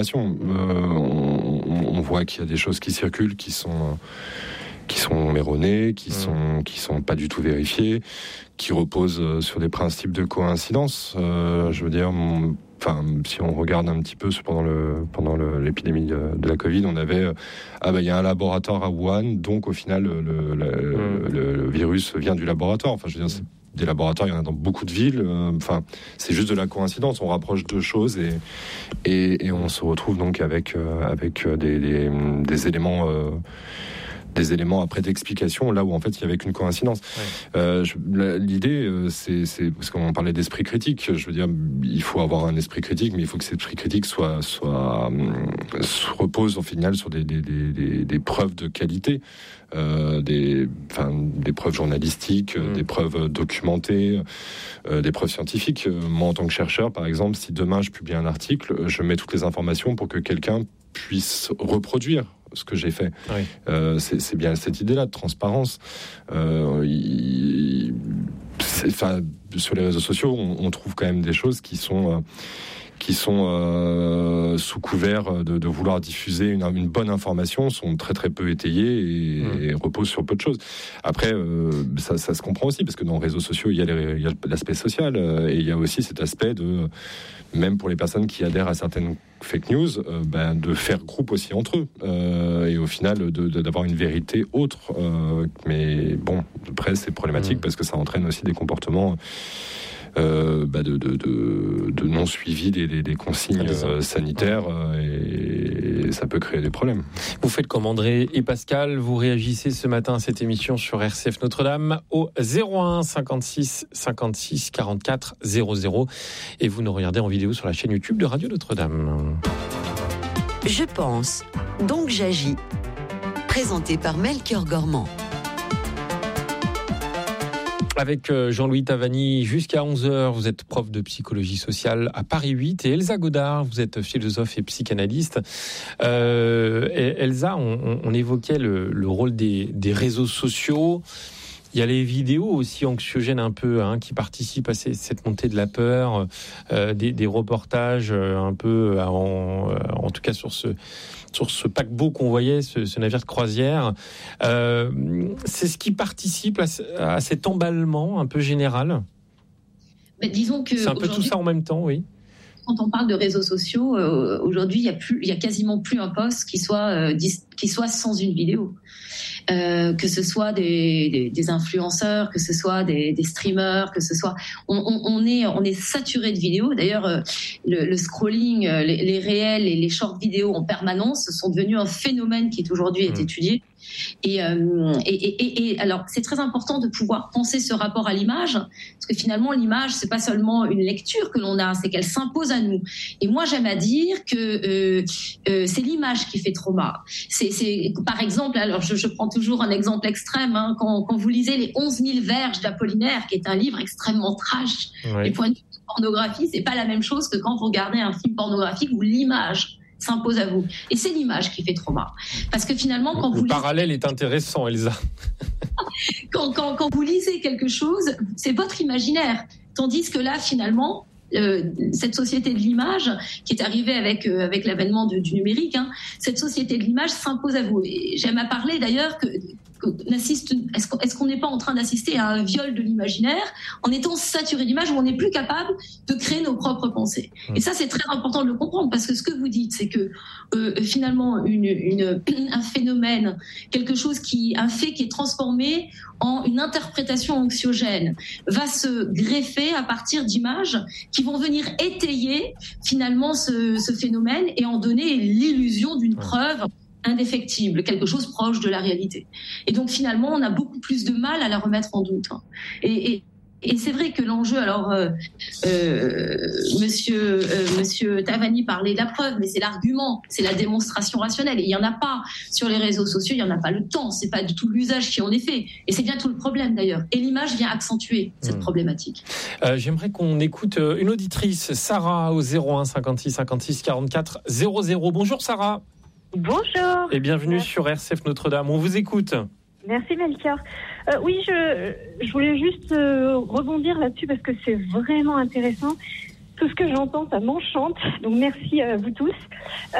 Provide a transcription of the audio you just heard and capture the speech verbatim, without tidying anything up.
Euh, on, on voit qu'il y a des choses qui circulent, qui sont qui sont erronées, qui sont qui sont pas du tout vérifiées, qui reposent sur des principes de coïncidence. Euh, je veux dire, mon, enfin, si on regarde un petit peu pendant le pendant le, l'épidémie de, de la Covid, on avait euh, ah ben il y a un laboratoire à Wuhan, donc au final le, le, le, le, le virus vient du laboratoire. Enfin, je veux dire, c'est des laboratoires, il y en a dans beaucoup de villes. Euh, enfin, c'est juste de la coïncidence. On rapproche deux choses et et, et on se retrouve donc avec euh, avec des des, des éléments. Euh, des éléments après d'explication là où en fait il y avait qu'une coïncidence. Ouais. Euh, je, la, l'idée euh, c'est, c'est parce qu'on parlait d'esprit critique. Je veux dire, il faut avoir un esprit critique, mais il faut que cet esprit critique soit soit euh, se repose au final sur des des des, des, des preuves de qualité, euh, des enfin des preuves journalistiques, mmh. des preuves documentées, euh, des preuves scientifiques. Moi en tant que chercheur, par exemple, si demain je publie un article, je mets toutes les informations pour que quelqu'un puisse reproduire ce que j'ai fait. Oui. Euh, c'est, c'est bien cette idée-là de transparence. Euh, il, c'est, sur les réseaux sociaux, on, on trouve quand même des choses qui sont... Euh, qui sont euh, sous couvert de, de vouloir diffuser une, une bonne information, sont très très peu étayées et, mmh. et reposent sur peu de choses. Après, euh, ça, ça se comprend aussi, parce que dans les réseaux sociaux, il y a, les, il y a l'aspect social euh, et il y a aussi cet aspect de, même pour les personnes qui adhèrent à certaines fake news, euh, ben, de faire groupe aussi entre eux euh, et au final de, de, d'avoir une vérité autre. Euh, mais bon, après c'est problématique mmh. parce que ça entraîne aussi des comportements Euh, bah de, de, de, de non-suivi des, des, des consignes euh, sanitaires euh, et, et ça peut créer des problèmes. Vous faites comme André et Pascal, vous réagissez ce matin à cette émission sur R C F Notre-Dame au zéro un cinquante-six cinquante-six quarante-quatre zéro zéro et vous nous regardez en vidéo sur la chaîne YouTube de Radio Notre-Dame. Je pense, donc j'agis. Présenté par Melchior Gormand. Avec Jean-Louis Tavani jusqu'à onze heures, vous êtes prof de psychologie sociale à Paris huit et Elsa Godard, vous êtes philosophe et psychanalyste. Euh, et Elsa, on, on évoquait le, le rôle des, des réseaux sociaux. Il y a les vidéos aussi anxiogènes un peu hein, qui participent à ces, cette montée de la peur, euh, des, des reportages un peu, en, en tout cas sur ce... sur ce paquebot qu'on voyait, ce, ce navire de croisière. Euh, c'est ce qui participe à, à cet emballement un peu général. Mais disons que c'est un peu tout ça en même temps, oui. Quand on parle de réseaux sociaux, euh, aujourd'hui, il y a plus, il y a quasiment plus un post qui soit euh, dis, qui soit sans une vidéo. Euh, que ce soit des, des, des influenceurs, que ce soit des, des streamers, que ce soit, on, on, on est, on est saturé de vidéos. D'ailleurs, euh, le, le scrolling, les, les réels et les short vidéos en permanence sont devenus un phénomène qui est aujourd'hui est étudié. Et, euh, et, et, et alors, c'est très important de pouvoir penser ce rapport à l'image, parce que finalement, l'image, c'est pas seulement une lecture que l'on a, c'est qu'elle s'impose à nous. Et moi, j'aime à dire que euh, euh, c'est l'image qui fait trauma. C'est, c'est par exemple, alors je, je prends toujours un exemple extrême, hein, quand, quand vous lisez les onze mille verges d'Apollinaire, qui est un livre extrêmement trash, oui. Les points de vue de pornographie, c'est pas la même chose que quand vous regardez un film pornographique où l'image s'impose à vous. Et c'est l'image qui fait trauma. Parce que finalement, quand le vous... Le parallèle lisez... est intéressant, Elsa. quand, quand, quand vous lisez quelque chose, c'est votre imaginaire. Tandis que là, finalement, euh, cette société de l'image, qui est arrivée avec, euh, avec l'avènement de, du numérique, hein, cette société de l'image s'impose à vous. Et j'aime à parler d'ailleurs que... Assiste, est-ce, qu'on, est-ce qu'on n'est pas en train d'assister à un viol de l'imaginaire en étant saturé d'images où on n'est plus capable de créer nos propres pensées. Mmh. Et ça, c'est très important de le comprendre parce que ce que vous dites, c'est que euh, finalement, une, une, un phénomène, quelque chose qui, un fait qui est transformé en une interprétation anxiogène va se greffer à partir d'images qui vont venir étayer finalement ce, ce phénomène et en donner l'illusion d'une preuve indéfectible, quelque chose proche de la réalité. Et donc finalement, on a beaucoup plus de mal à la remettre en doute. Et, et, et c'est vrai que l'enjeu, alors euh, euh, Monsieur euh, Monsieur Tavani parlait de la preuve, mais c'est l'argument, c'est la démonstration rationnelle. Et il y en a pas sur les réseaux sociaux, il y en a pas le temps, c'est pas du tout l'usage qui en est fait. Et c'est bien tout le problème d'ailleurs. Et l'image vient accentuer cette mmh. problématique. Euh, j'aimerais qu'on écoute une auditrice, Sarah, au zéro un cinquante-six cinquante-six quarante-quatre zéro zéro. Bonjour Sarah. Bonjour. Et bienvenue Merci. Sur R C F Notre-Dame. On vous écoute. Merci Melchior. Euh, oui, je, je voulais juste euh, rebondir là-dessus parce que c'est vraiment intéressant. tout ce que j'entends, ça m'enchante. Donc merci à vous tous.